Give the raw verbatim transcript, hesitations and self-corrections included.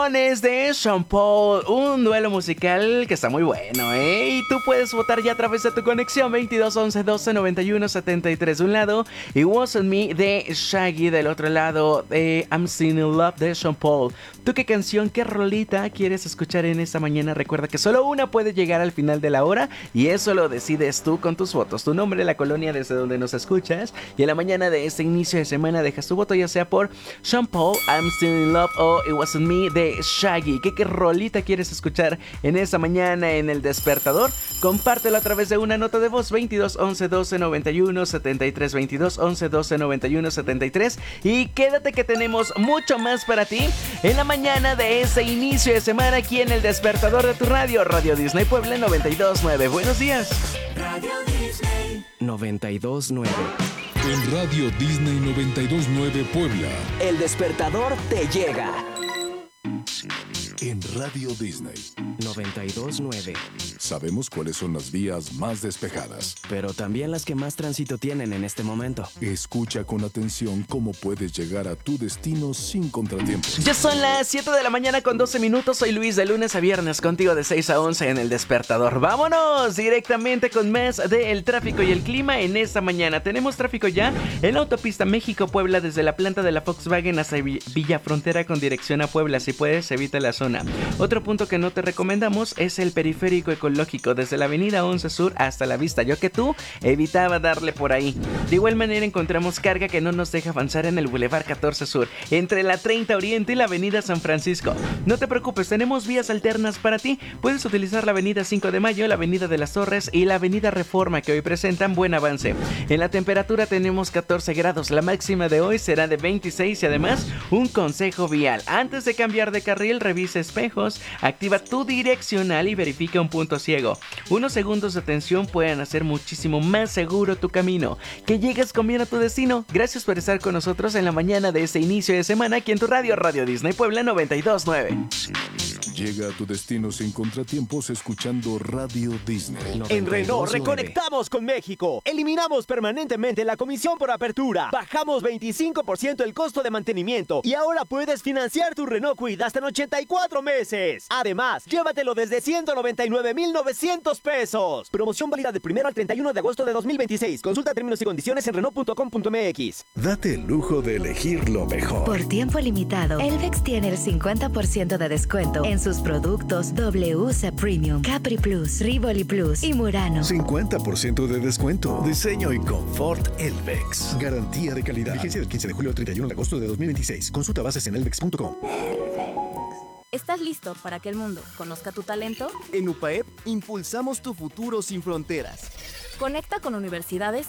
De Sean Paul, un duelo musical que está muy bueno, ¿eh? Y tú puedes votar ya a través de tu conexión veintidós once doce noventa y uno setenta y tres de un lado y Wasn't Me de Shaggy del otro lado, de I'm Still in Love de Sean Paul. ¿Tú qué canción, qué rolita quieres escuchar en esta mañana? Recuerda que solo una puede llegar al final de la hora y eso lo decides tú con tus votos. Tu nombre, la colonia desde donde nos escuchas y en la mañana de este inicio de semana dejas tu voto ya sea por Sean Paul, I'm Still in Love o It Wasn't Me de Shaggy. ¿Qué, qué rolita quieres escuchar en esta mañana en el despertador? Compártelo a través de una nota de voz veintidós once doce noventa y uno setenta y tres, veintidós once doce noventa y uno setenta y tres y quédate que tenemos mucho más para ti en la mañana de este inicio de semana aquí en el despertador de tu radio, Radio Disney Puebla noventa y dos nueve. Buenos días. Radio Disney noventa y dos nueve. En Radio Disney noventa y dos nueve Puebla, el despertador te llega. En Radio Disney noventa y dos nueve. Sabemos cuáles son las vías más despejadas, pero también las que más tránsito tienen en este momento. Escucha con atención cómo puedes llegar a tu destino sin contratiempos. Ya son las siete de la mañana con doce minutos. Soy Luis, de lunes a viernes contigo de seis a once en el despertador. Vámonos directamente con más del tráfico y el clima en esta mañana. Tenemos tráfico ya en la autopista México-Puebla desde la planta de la Volkswagen hasta Villa Frontera con dirección a Puebla. Si puedes, evita la zona. Otro punto que no te recomendamos es el periférico ecológico desde la avenida once Sur hasta la Vista. Yo que tú evitaba darle por ahí. De igual manera encontramos carga que no nos deja avanzar en el Boulevard catorce Sur entre la treinta Oriente y la avenida San Francisco. No te preocupes, tenemos vías alternas para ti. Puedes utilizar la avenida cinco de mayo, la avenida de las Torres y la avenida Reforma, que hoy presentan buen avance. En la temperatura tenemos catorce grados, la máxima de hoy será de veintiséis y además un consejo vial. Antes de cambiar de carril, revisa espejos, activa tu direccional y verifica un punto ciego. Unos segundos de atención pueden hacer muchísimo más seguro tu camino. Que llegues con bien a tu destino. Gracias por estar con nosotros en la mañana de este inicio de semana aquí en tu radio, Radio Disney Puebla noventa y dos nueve. Llega a tu destino sin contratiempos escuchando Radio Disney. En Renault reconectamos con México. Eliminamos permanentemente la comisión por apertura. Bajamos veinticinco por ciento el costo de mantenimiento. Y ahora puedes financiar tu Renault Kwid hasta en ochenta y cuatro meses. Además, llévatelo desde ciento noventa y nueve mil novecientos pesos. Promoción válida del primero al treinta y uno de agosto de dos mil veintiséis. Consulta términos y condiciones en Renault punto com punto m x. Date el lujo de elegir lo mejor. Por tiempo limitado, Elvex tiene el cincuenta por ciento de descuento en sus productos W C Premium, Capri Plus, Rivoli Plus y Murano. cincuenta por ciento de descuento. Diseño y confort Elvex. Garantía de calidad. Vigencia del quince de julio al treinta y uno de agosto de dos mil veintiséis. Consulta bases en elvex punto com. ¿Estás listo para que el mundo conozca tu talento? En UPAEP impulsamos tu futuro sin fronteras. Conecta con universidades